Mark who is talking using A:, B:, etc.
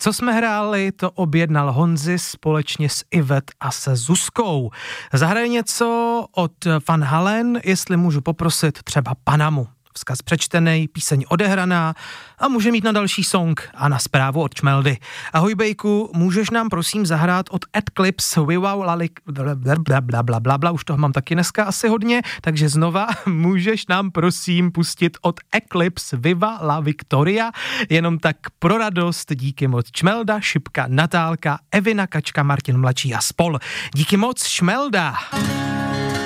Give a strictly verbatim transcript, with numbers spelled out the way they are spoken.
A: Co jsme hráli, to objednal Honzi společně s Ivet a se Zuzkou. Zahraje něco od Van Halen, jestli můžu poprosit třeba Panamu. Vzkaz přečtenej, píseň odehraná a může mít na další song a na zprávu od Čmeldy. Ahoj Bejku, můžeš nám prosím zahrát od Eclipse Viva La blablabla, už toho mám taky dneska asi hodně, takže znova můžeš nám prosím pustit od Eclipse Viva La Victoria, jenom tak pro radost, díky moc Čmelda, Šipka, Natálka, Evina, Kačka, Martin Mladší a spol. Díky moc Šmelda.